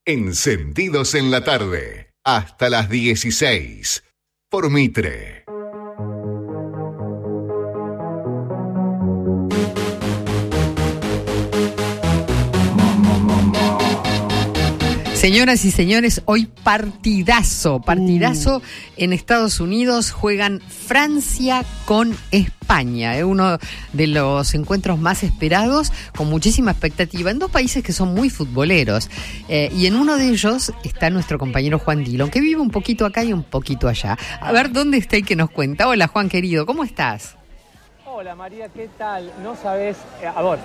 Encendidos en la tarde, hasta las 16, por Mitre. Señoras y señores, hoy partidazo en Estados Unidos. Juegan Francia con España, uno de los encuentros más esperados, con muchísima expectativa, en dos países que son muy futboleros. Y en uno de ellos está nuestro compañero Juan Dillon, que vive un poquito acá y un poquito allá. A ver, ¿dónde está y qué nos cuenta? Hola, Juan querido, ¿cómo estás? Hola María, ¿qué tal? No sabes, a ver,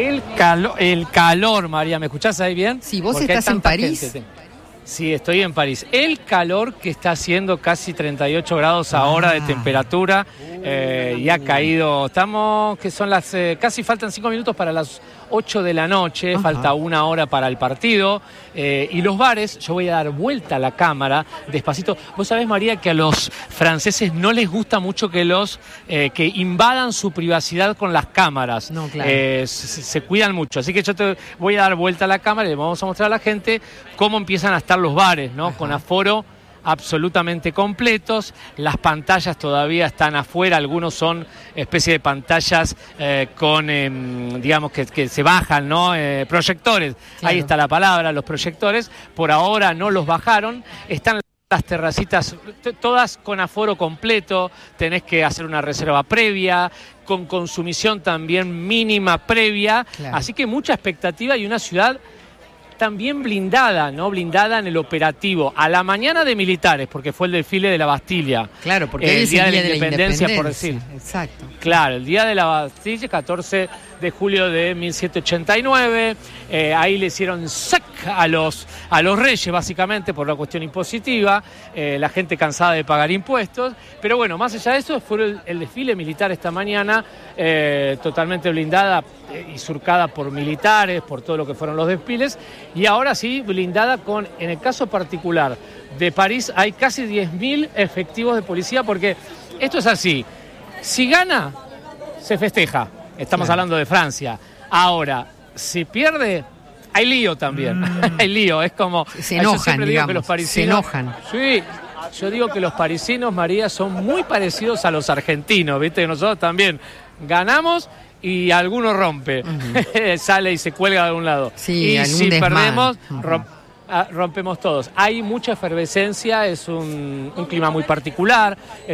el calor, María, ¿me escuchás ahí bien? Sí, vos estás en París. Sí, estoy en París. El calor que está haciendo casi 38 grados ahora de temperatura y ha caído, que son las, casi faltan 5 minutos para las 8 de la noche, falta 1 hora para el partido, y los bares, yo voy a dar vuelta a la cámara despacito. Vos sabés, María, que a los franceses no les gusta mucho que invadan su privacidad con las cámaras. No, claro. Se cuidan mucho, así que yo te voy a dar vuelta a la cámara y le vamos a mostrar a la gente cómo empiezan a estar los bares, ¿no? Con aforo absolutamente completos. Las pantallas todavía están afuera, algunos son especie de pantallas digamos que se bajan, ¿no? Proyectores, claro. Ahí está la palabra, los proyectores. Por ahora no los bajaron, están las terracitas todas con aforo completo, tenés que hacer una reserva previa, con consumición también mínima previa, claro. Así que mucha expectativa y una ciudad también blindada, ¿no? Blindada en el operativo. A la mañana de militares, porque fue el desfile de la Bastilla. Claro, porque el día de la independencia, por decir. Exacto. Claro, el día de la Bastilla, 14 de julio de 1789. Ahí le hicieron sac a los reyes, básicamente, por la cuestión impositiva. La gente cansada de pagar impuestos. Pero bueno, más allá de eso, fue el desfile militar esta mañana, totalmente blindada y surcada por militares, por todo lo que fueron los desfiles. Y ahora sí, blindada en el caso particular de París, hay casi 10.000 efectivos de policía, porque esto es así. Si gana, se festeja. Estamos hablando de Francia. Ahora, si pierde, hay lío también. Hay lío, es como... Se enojan, digamos, que los parisinos, se enojan. Sí, yo digo que los parisinos, María, son muy parecidos a los argentinos, ¿viste? Nosotros también ganamos y alguno rompe. Sale y se cuelga de algún lado. Sí, y si desmán. perdemos... rompemos todos. Hay mucha efervescencia, es un clima muy particular.